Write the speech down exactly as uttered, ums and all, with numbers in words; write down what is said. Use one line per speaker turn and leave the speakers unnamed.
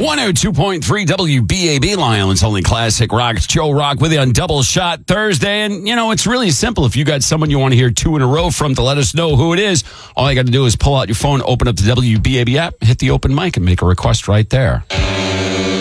one oh two point three W B A B, Long Island's only classic rock. It's Joe Rock with you on Double Shot Thursday. And, you know, it's really simple. If you got someone you want to hear two in a row from to let us know who it is, all you got to do is pull out your phone, open up the W B A B app, hit the open mic, and make a request right there.